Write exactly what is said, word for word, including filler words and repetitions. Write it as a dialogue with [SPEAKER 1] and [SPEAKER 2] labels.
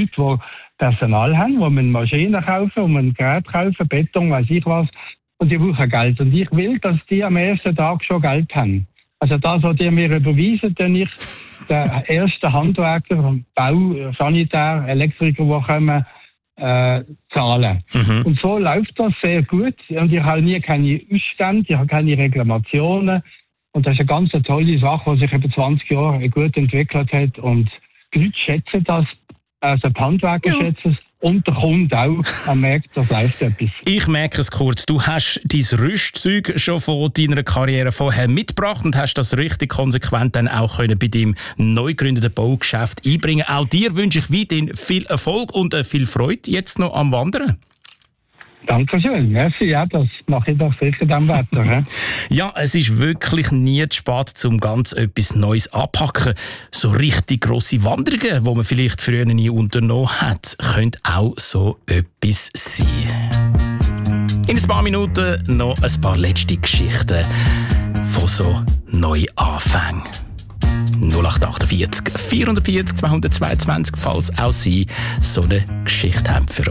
[SPEAKER 1] Leute, die Personal haben, die müssen Maschinen kaufen, die müssen Geräte kaufen, Beton, weiß ich was. Und die brauchen Geld. Und ich will, dass die am ersten Tag schon Geld haben. Also das, was die mir überweisen, dann ich der erste Handwerker, Bau, Sanitär, Elektriker, die kommen, äh, zahlen. Mhm. Und so läuft das sehr gut. Und ich habe nie keine Ausstände, ich habe keine Reklamationen. Und das ist eine ganz tolle Sache, die sich über zwanzig Jahre gut entwickelt hat. Und die Leute schätzen das, also die Handwerker ja. schätzen es. Und der Kunde auch, man merkt, das läuft etwas.
[SPEAKER 2] Ich merke es kurz, du hast dein Rüstzeug schon von deiner Karriere vorher mitgebracht und hast das richtig konsequent dann auch können bei deinem neu gegründeten Baugeschäft einbringen. Auch dir wünsche ich weiterhin viel Erfolg und viel Freude jetzt noch am Wandern.
[SPEAKER 1] Dankeschön, merci, ja, das mache ich doch sicher dem Wetter.
[SPEAKER 2] Ja, es ist wirklich nie zu spät, um ganz etwas Neues anpacken. So richtig grosse Wanderungen, die man vielleicht früher nie unternommen hat, können auch so etwas sein. In ein paar Minuten noch ein paar letzte Geschichten von so Neuanfängen. null acht acht vier, vierhundertvierzig, zweihundertzweiundzwanzig, falls auch Sie so eine Geschichte haben für